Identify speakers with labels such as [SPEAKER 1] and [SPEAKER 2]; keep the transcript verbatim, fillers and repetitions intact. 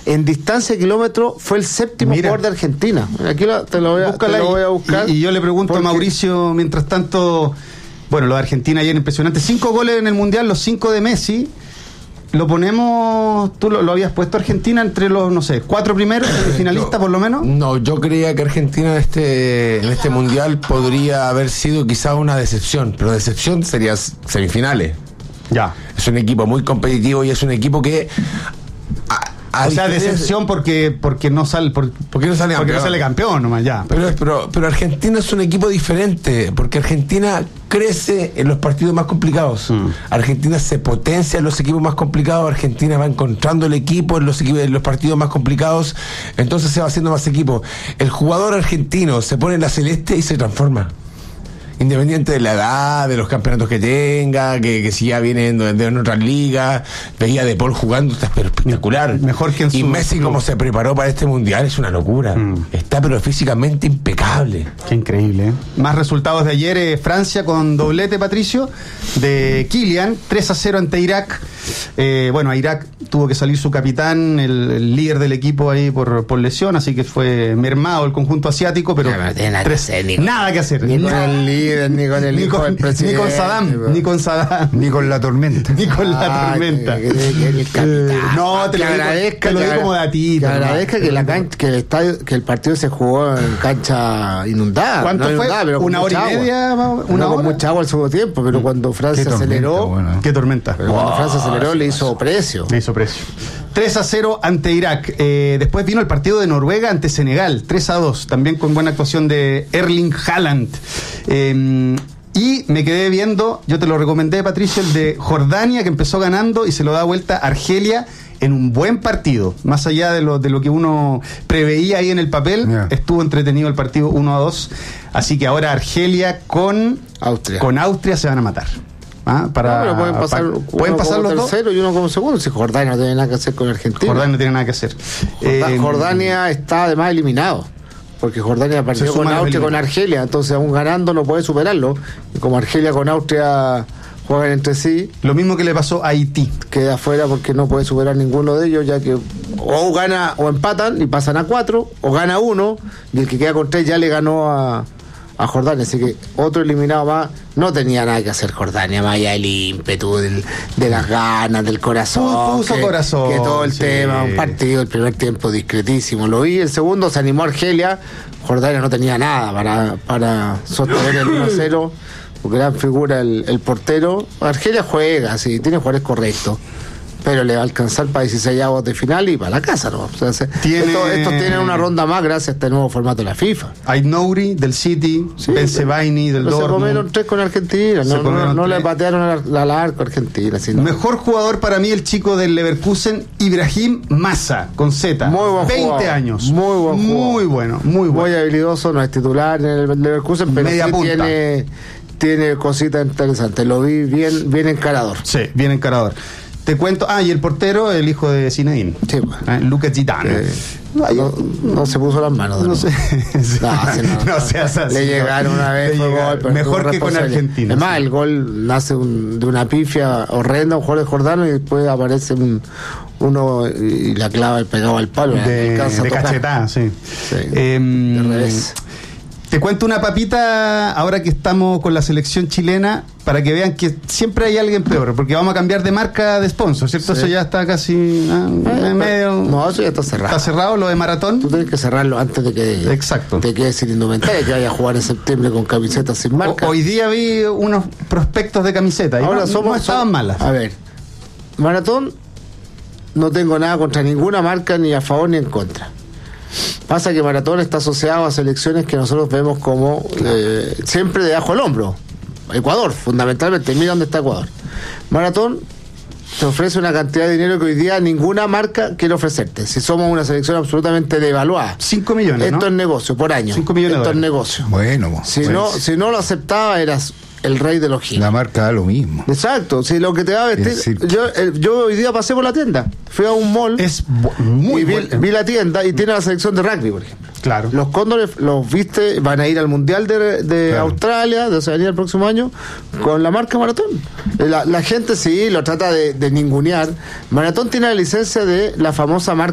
[SPEAKER 1] en distancia de kilómetros fue el séptimo
[SPEAKER 2] Mira.
[SPEAKER 1] jugador de Argentina. Aquí lo, te, lo voy a, te lo voy a buscar.
[SPEAKER 2] Y, y yo le pregunto
[SPEAKER 1] porque...
[SPEAKER 2] a Mauricio, mientras tanto, bueno, lo de Argentina ayer impresionante. Cinco goles en el Mundial, los cinco de Messi. Lo ponemos, tú lo, lo habías puesto Argentina entre los, no sé, cuatro primeros, finalistas por lo menos.
[SPEAKER 3] No, yo creía que Argentina en este, en este Mundial podría haber sido quizá una decepción, pero decepción sería semifinales.
[SPEAKER 2] Ya.
[SPEAKER 3] Es un equipo muy competitivo y es un equipo que... A, a
[SPEAKER 2] o sea,
[SPEAKER 3] diferencia...
[SPEAKER 2] decepción porque porque no sale por,
[SPEAKER 3] porque no sale
[SPEAKER 2] porque
[SPEAKER 3] campeón.
[SPEAKER 2] no sale campeón nomás, ya.
[SPEAKER 3] Pero, pero, pero Argentina es un equipo diferente, porque Argentina crece en los partidos más complicados. Mm. Argentina se potencia en los equipos más complicados. Argentina va encontrando el equipo en los, equipos, en los partidos más complicados. Entonces se va haciendo más equipo. El jugador argentino se pone en la celeste y se transforma. Independiente de la edad, de los campeonatos que tenga, que, que si ya viene de, de en otras ligas, veía a De Paul jugando, está espectacular.
[SPEAKER 2] Mejor que en su...
[SPEAKER 3] Y Messi, como se preparó para este mundial, es una locura. Mm. Está pero físicamente impecable.
[SPEAKER 2] Qué increíble, ¿eh? Más resultados de ayer, eh, Francia con doblete, Patricio, de Kylian, tres a cero ante Irak. Eh, bueno, a Irak tuvo que salir su capitán, el, el líder del equipo ahí por, por lesión, así que fue mermado el conjunto asiático, pero
[SPEAKER 1] no, no tiene nada,
[SPEAKER 2] tres,
[SPEAKER 1] que hacer, ni
[SPEAKER 2] nada que hacer.
[SPEAKER 1] Ni
[SPEAKER 2] nada.
[SPEAKER 1] con el líder, ni con el
[SPEAKER 2] Ni
[SPEAKER 1] hijo
[SPEAKER 2] con,
[SPEAKER 1] del presidente.
[SPEAKER 2] ni con Saddam, ni con Saddam.
[SPEAKER 4] Ni con la tormenta.
[SPEAKER 2] Ni con la
[SPEAKER 1] Ah,
[SPEAKER 2] tormenta.
[SPEAKER 1] que, que, que el capitán.
[SPEAKER 2] No, te
[SPEAKER 1] que
[SPEAKER 2] lo digo,
[SPEAKER 1] agradezca,
[SPEAKER 2] te lo
[SPEAKER 1] que,
[SPEAKER 2] digo como de a ti.
[SPEAKER 1] que
[SPEAKER 2] pero
[SPEAKER 1] agradezca
[SPEAKER 2] no.
[SPEAKER 1] que, la can, que, el estadio, que el partido se jugó en cancha inundada.
[SPEAKER 2] ¿Cuánto
[SPEAKER 1] no
[SPEAKER 2] fue?
[SPEAKER 1] Inundada, pero
[SPEAKER 2] ¿Una hora y media?
[SPEAKER 1] Agua.
[SPEAKER 2] ¿Una
[SPEAKER 1] no,
[SPEAKER 2] hora?
[SPEAKER 1] con mucha agua al segundo tiempo, pero cuando Francia
[SPEAKER 4] Qué tormenta,
[SPEAKER 1] aceleró.
[SPEAKER 4] bueno.
[SPEAKER 2] Qué tormenta.
[SPEAKER 1] Pero cuando Francia aceleró, le hizo precio.
[SPEAKER 2] Le hizo precio. tres a cero ante Irak. Eh, después vino el partido de Noruega ante Senegal, tres a dos, también con buena actuación de Erling Haaland. Eh, y me quedé viendo, yo te lo recomendé, Patricio, el de Jordania, que empezó ganando y se lo da vuelta a Argelia en un buen partido, más allá de lo, de lo que uno preveía ahí en el papel. Yeah. Estuvo entretenido el partido uno a dos, así que ahora Argelia con
[SPEAKER 1] Austria,
[SPEAKER 2] con Austria se van a matar. ¿Ah? Para,
[SPEAKER 1] no, pero pueden pasar,
[SPEAKER 2] para, ¿pueden pasar los
[SPEAKER 1] tercero
[SPEAKER 2] dos?
[SPEAKER 1] Y uno como segundo. Si Jordania no tiene nada que hacer con Argentina.
[SPEAKER 2] Jordania no tiene nada que hacer.
[SPEAKER 1] Jordania,
[SPEAKER 2] eh,
[SPEAKER 1] Jordania está además eliminado, porque Jordania partió con Austria, con Argelia, entonces aún ganando no puede superarlo. Y como Argelia con Austria juegan entre sí,
[SPEAKER 2] lo mismo que le pasó a Haití,
[SPEAKER 1] queda afuera porque no puede superar ninguno de ellos, ya que o gana o empatan y pasan a cuatro, o gana uno y el que queda con tres ya le ganó a a Jordania, así que otro eliminado más. No tenía nada que hacer Jordania, más allá del ímpetu, del, de las ganas, del corazón.
[SPEAKER 2] Puso
[SPEAKER 1] que,
[SPEAKER 2] corazón.
[SPEAKER 1] Que todo el
[SPEAKER 2] sí.
[SPEAKER 1] tema, un partido, el primer tiempo discretísimo. Lo vi, el segundo se animó Argelia. Jordania no tenía nada para, para sostener el uno a cero. Gran figura el, el portero. Argelia juega, sí, tiene jugadores correctos, pero le va a alcanzar para dieciséis avos de final y para la casa, ¿no? O sea, se,
[SPEAKER 2] ¿Tiene...
[SPEAKER 1] estos, estos tienen una ronda más gracias a este nuevo formato de la FIFA.
[SPEAKER 2] Aït-Nouri del City, sí, Bensebaini del Dortmund.
[SPEAKER 1] Se comieron tres con Argentina, no, no, no le patearon al arco a Argentina. Sino...
[SPEAKER 2] Mejor jugador para mí el chico del Leverkusen, Ibrahim Massa, con Z.
[SPEAKER 1] Muy buen
[SPEAKER 2] veinte
[SPEAKER 1] jugador.
[SPEAKER 2] años.
[SPEAKER 1] Muy buen
[SPEAKER 2] Muy bueno, muy bueno.
[SPEAKER 1] Muy habilidoso, no es titular en el Leverkusen, pero
[SPEAKER 2] media
[SPEAKER 1] sí
[SPEAKER 2] punta.
[SPEAKER 1] tiene, tiene cositas interesantes. Lo vi bien, bien encarador.
[SPEAKER 2] Sí, bien encarador. Te cuento, ah, y el portero, el hijo de Zinedine,
[SPEAKER 1] sí, pues.
[SPEAKER 2] eh, Luca Zidane.
[SPEAKER 1] Eh, no, no se puso las manos.
[SPEAKER 2] No,
[SPEAKER 1] no
[SPEAKER 2] sé. Sí.
[SPEAKER 1] No, sí, no,
[SPEAKER 2] no seas así.
[SPEAKER 1] Le llegaron una vez, fue gol, pero
[SPEAKER 2] mejor que con Argentina.
[SPEAKER 1] Además, sí. El gol nace un, de una pifia horrenda, un jugador de Jordano, y después aparece un, uno y la clava el pegado al palo.
[SPEAKER 2] De, de cachetada, sí.
[SPEAKER 1] sí.
[SPEAKER 2] Eh,
[SPEAKER 1] de revés.
[SPEAKER 2] Te cuento una papita ahora que estamos con la selección chilena, para que vean que siempre hay alguien peor, porque vamos a cambiar de marca de sponsor, ¿cierto? Sí. Eso ya está casi ah, eh, medio...
[SPEAKER 1] No, eso ya está cerrado.
[SPEAKER 2] ¿Está cerrado lo de Maratón?
[SPEAKER 1] Tú tienes que cerrarlo antes de que
[SPEAKER 2] Exacto.
[SPEAKER 1] te quedes sin indumentaria, que vaya a jugar en septiembre con camisetas sin marca.
[SPEAKER 2] O, hoy día vi unos prospectos de camiseta y
[SPEAKER 1] ahora
[SPEAKER 2] no,
[SPEAKER 1] somos,
[SPEAKER 2] no estaban
[SPEAKER 1] somos,
[SPEAKER 2] malas.
[SPEAKER 1] A ver, Maratón, no tengo nada contra ninguna marca, ni a favor ni en contra. Pasa que Maratón está asociado a selecciones que nosotros vemos como eh, siempre debajo del hombro. Ecuador, fundamentalmente. Mira dónde está Ecuador. Maratón te ofrece una cantidad de dinero que hoy día ninguna marca quiere ofrecerte. Si somos una selección absolutamente devaluada.
[SPEAKER 2] cinco millones,
[SPEAKER 1] Esto
[SPEAKER 2] ¿no?
[SPEAKER 1] es negocio, por año.
[SPEAKER 2] cinco millones
[SPEAKER 1] Esto
[SPEAKER 2] de
[SPEAKER 1] es negocio.
[SPEAKER 4] Bueno,
[SPEAKER 1] si,
[SPEAKER 4] pues,
[SPEAKER 1] no, si no lo aceptaba, eras el rey de los giros.
[SPEAKER 4] La marca da lo mismo.
[SPEAKER 1] Exacto, si lo que te va a vestir. Yo, eh, yo hoy día pasé por la tienda, fui a un mall.
[SPEAKER 2] Es muy
[SPEAKER 1] y vi,
[SPEAKER 2] bueno.
[SPEAKER 1] vi la tienda y tiene la selección de rugby, por ejemplo.
[SPEAKER 2] Claro.
[SPEAKER 1] Los Cóndores, los viste, van a ir al Mundial de, de claro. Australia, de Oceanía el próximo año, con la marca Maratón. La, la gente sí lo trata de, de ningunear. Maratón tiene la licencia de la famosa marca